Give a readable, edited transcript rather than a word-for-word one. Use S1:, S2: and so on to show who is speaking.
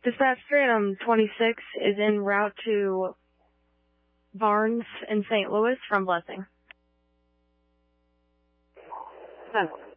S1: Dispatch Phantom 26 is en route to Barnes in St. Louis from Blessing.
S2: 10.